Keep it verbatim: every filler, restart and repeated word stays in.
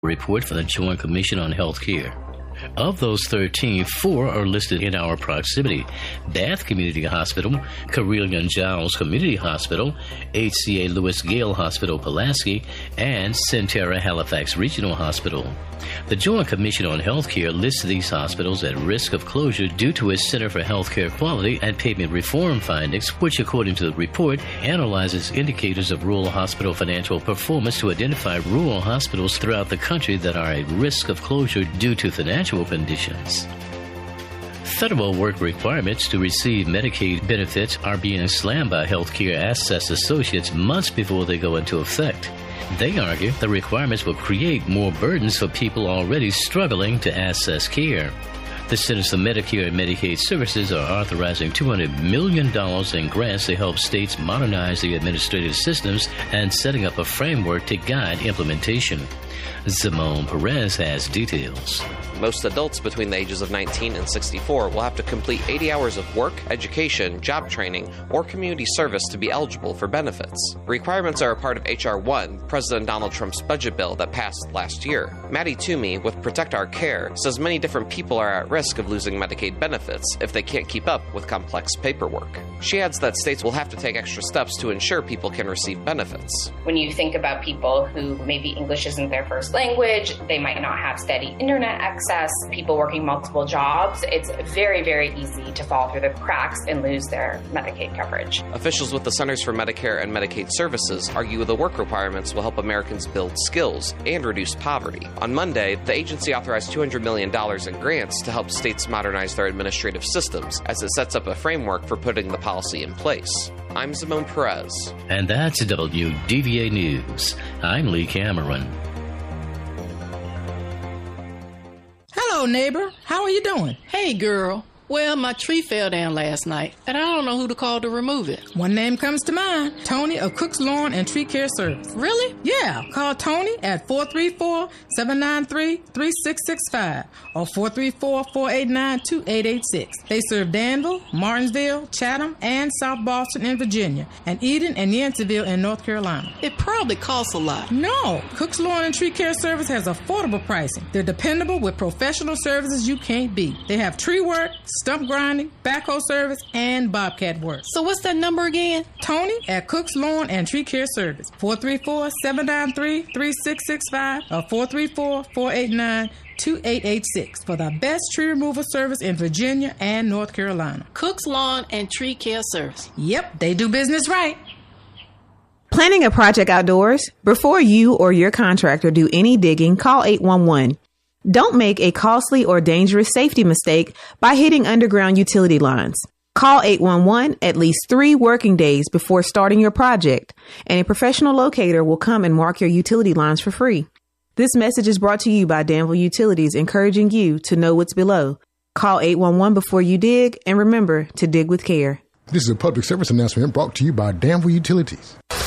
report for the Joint Commission on Health Care. Of those thirteen, four are listed in our proximity: Bath Community Hospital, Carilion Giles Community Hospital, H C A Lewis Gale Hospital Pulaski, and Centera Halifax Regional Hospital. The Joint Commission on Healthcare lists these hospitals at risk of closure due to its Center for Healthcare Quality and Payment Reform findings, which, according to the report, analyzes indicators of rural hospital financial performance to identify rural hospitals throughout the country that are at risk of closure due to financial conditions. Federal work requirements to receive Medicaid benefits are being slammed by healthcare access associates months before they go into effect. They argue the requirements will create more burdens for people already struggling to access care. The Centers for Medicare and Medicaid Services are authorizing two hundred million dollars in grants to help states modernize the administrative systems and setting up a framework to guide implementation. Simone Perez has details. Most adults between the ages of nineteen and sixty-four will have to complete eighty hours of work, education, job training, or community service to be eligible for benefits. Requirements are a part of H R one, President Donald Trump's budget bill that passed last year. Maddie Toomey with Protect Our Care says many different people are at risk of losing Medicaid benefits if they can't keep up with complex paperwork. She adds that states will have to take extra steps to ensure people can receive benefits. When you think about people who maybe English isn't their first language, they might not have steady internet access, people working multiple jobs, it's very, very easy to fall through the cracks and lose their Medicaid coverage. Officials with the Centers for Medicare and Medicaid Services argue the work requirements will help Americans build skills and reduce poverty. On Monday, the agency authorized two hundred million dollars in grants to help states modernize their administrative systems as it sets up a framework for putting the policy in place. I'm Simone Perez. And that's W D V A News. I'm Lee Cameron. Hello, neighbor. How are you doing? Hey, girl. Well, my tree fell down last night, and I don't know who to call to remove it. One name comes to mind. Tony of Cook's Lawn and Tree Care Service. Really? Yeah. Call Tony at four three four, seven nine three, three six six five or four three four, four eight nine, two eight eight six. They serve Danville, Martinsville, Chatham, and South Boston in Virginia, and Eden and Yanceyville in North Carolina. It probably costs a lot. No. Cook's Lawn and Tree Care Service has affordable pricing. They're dependable with professional services you can't beat. They have tree work, stump grinding, backhoe service, and bobcat work. So what's that number again? Tony at Cook's Lawn and Tree Care Service. four three four, seven nine three, three six six five or four three four, four eight nine, two eight eight six for the best tree removal service in Virginia and North Carolina. Cook's Lawn and Tree Care Service. Yep, they do business right. Planning a project outdoors? Before you or your contractor do any digging, call eight one one. Don't make a costly or dangerous safety mistake by hitting underground utility lines. Call eight one one at least three working days before starting your project, and a professional locator will come and mark your utility lines for free. This message is brought to you by Danville Utilities, encouraging you to know what's below. Call eight one one before you dig, and remember to dig with care. This is a public service announcement brought to you by Danville Utilities.